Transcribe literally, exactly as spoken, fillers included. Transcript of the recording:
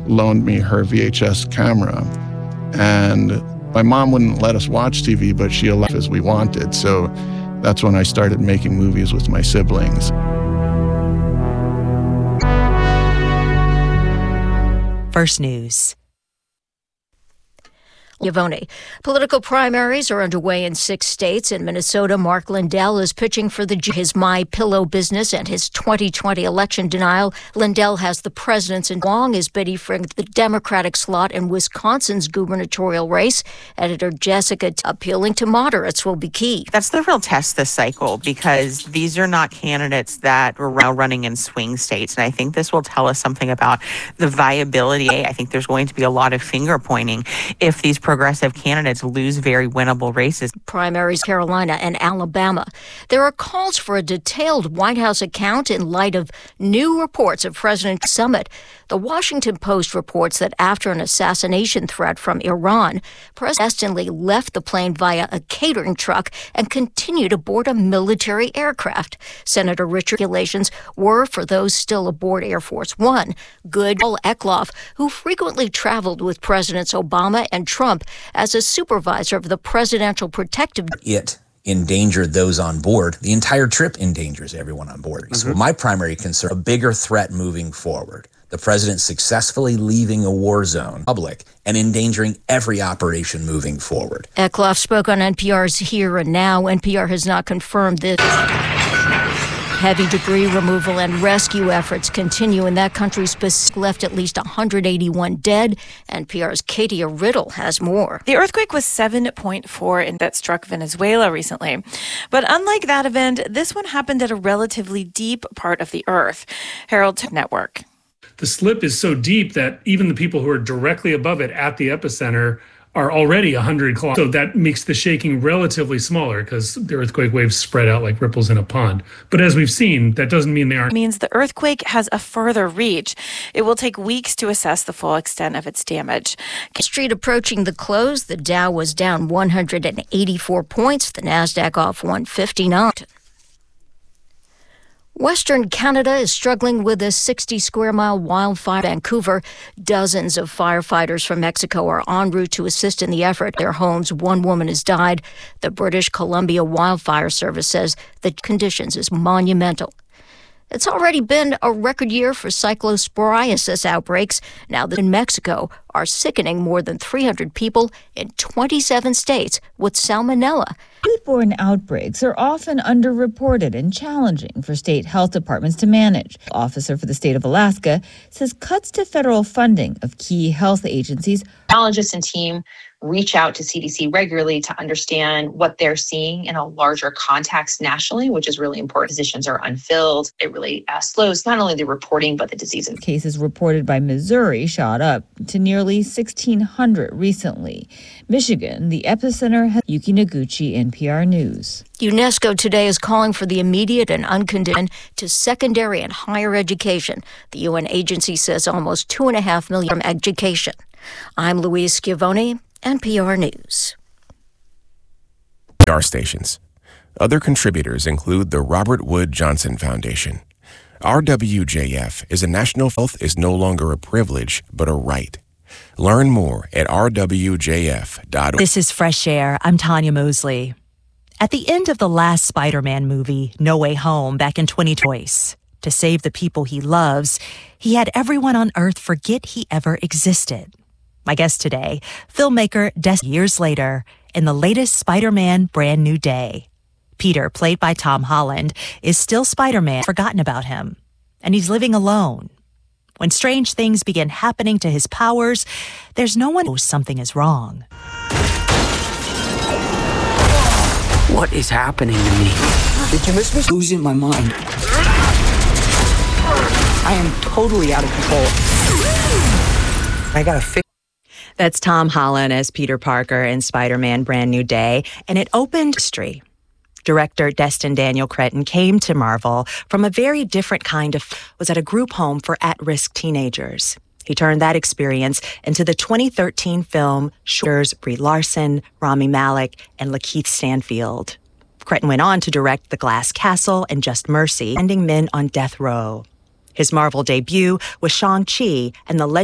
loaned me her V H S camera. And my mom wouldn't let us watch T V, but she allowed as we wanted. So that's when I started making movies with my siblings. First News. Yvonne. Political primaries are underway in six states. In Minnesota, Mark Lindell is pitching for the his My Pillow business and his twenty twenty election denial. Lindell has the president's in Wong is bidding for the Democratic slot in Wisconsin's gubernatorial race. Editor Jessica, appealing to moderates will be key. That's the real test this cycle, because these are not candidates that were now running in swing states. And I think this will tell us something about the viability. I think there's going to be a lot of finger pointing if these progressive candidates lose very winnable races. Primaries, Carolina and Alabama. There are calls for a detailed White House account in light of new reports of President Summit. The Washington Post reports that after an assassination threat from Iran, President Stanley left the plane via a catering truck and continued aboard a military aircraft. Senator Richard regulations were for those still aboard Air Force One. Good Paul Eckloff, who frequently traveled with Presidents Obama and Trump as a supervisor of the Presidential Protective. It endangered those on board. The entire trip endangers everyone on board. Mm-hmm. So my primary concern, a bigger threat moving forward. The president successfully leaving a war zone public and endangering every operation moving forward. Eckloff spoke on N P R's Here and Now. N P R has not confirmed this. Heavy debris removal and rescue efforts continue in that country. Specific left at least one hundred eighty-one dead. N P R's Katia Riddle has more. The earthquake was seven point four in that struck Venezuela recently. But unlike that event, this one happened at a relatively deep part of the earth. Herald Network. The slip is so deep that even the people who are directly above it at the epicenter are already one hundred kilometers. So that makes the shaking relatively smaller because the earthquake waves spread out like ripples in a pond. But as we've seen, that doesn't mean they aren't. It means the earthquake has a further reach. It will take weeks to assess the full extent of its damage. Street approaching the close, the Dow was down one hundred eighty-four points, the NASDAQ off one fifty-nine. Western Canada is struggling with a sixty square mile wildfire. Vancouver, dozens of firefighters from Mexico are en route to assist in the effort. Their homes, one woman has died. The British Columbia Wildfire Service says the conditions is monumental. It's already been a record year for cyclosporiasis outbreaks. Now that in Mexico are sickening more than three hundred people in twenty-seven states with salmonella. Foodborne outbreaks are often underreported and challenging for state health departments to manage. Officer for the state of Alaska says cuts to federal funding of key health agencies. Biologists and team reach out to C D C regularly to understand what they're seeing in a larger context nationally, which is really important. Positions are unfilled. It really uh, slows not only the reporting, but the disease. Cases reported by Missouri shot up to nearly sixteen hundred recently. Michigan, the epicenter, has Yuki Noguchi, N P R News. UNESCO today is calling for the immediate and unconditional to secondary and higher education. The U N agency says almost two and a half million from education. I'm Louise Schiavone, N P R News. Our stations. Other contributors include the Robert Wood Johnson Foundation. R W J F is a national health is no longer a privilege, but a right. Learn more at r w j f dot org. This is Fresh Air. I'm Tanya Mosley. At the end of the last Spider-Man movie, No Way Home, back in twenty twenty, to save the people he loves, he had everyone on Earth forget he ever existed. My guest today, filmmaker Des years later, in the latest Spider-Man Brand New Day. Peter, played by Tom Holland, is still Spider-Man, forgotten about him, and he's living alone. When strange things begin happening to his powers, there's no one who knows something is wrong. What is happening to me? Did you miss me? Losing my mind. I am totally out of control. I gotta fix. That's Tom Holland as Peter Parker in Spider-Man Brand New Day, and it opened history. Director Destin Daniel Cretton came to Marvel from a very different kind of, was at a group home for at-risk teenagers. He turned that experience into the twenty thirteen film Shores, Brie Larson, Rami Malek, and Lakeith Stanfield. Cretton went on to direct The Glass Castle and Just Mercy, ending men on death row. His Marvel debut was Shang-Chi and the